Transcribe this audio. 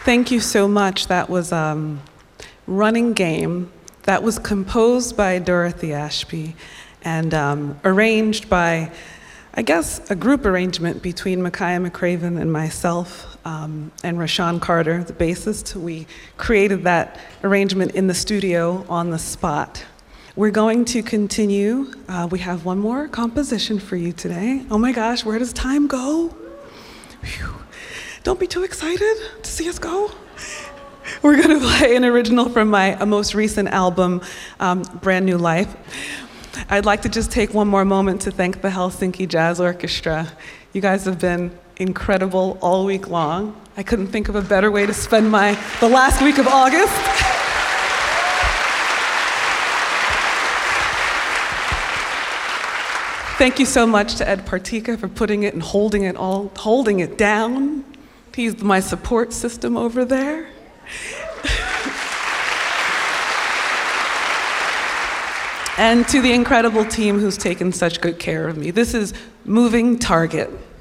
Thank you so much. That was Running Game. That was composed by Dorothy Ashby and arranged by, I guess, a group arrangement between Micaiah McCraven and myself and Rashawn Carter, the bassist. We created that arrangement in the studio on the spot. We're going to continue. We have one more composition for you today. Oh my gosh, where does time go? Whew. Don't be too excited to see us go. We're going to play an original from my most recent album, Brand New Life. I'd like to just take one more moment to thank the Helsinki Jazz Orchestra. You guys have been incredible all week long. I couldn't think of a better way to spend the last week of August. Thank you so much to Ed Partika for putting it and holding it down. He's my support system over there. And to the incredible team who's taken such good care of me. This is Moving Target.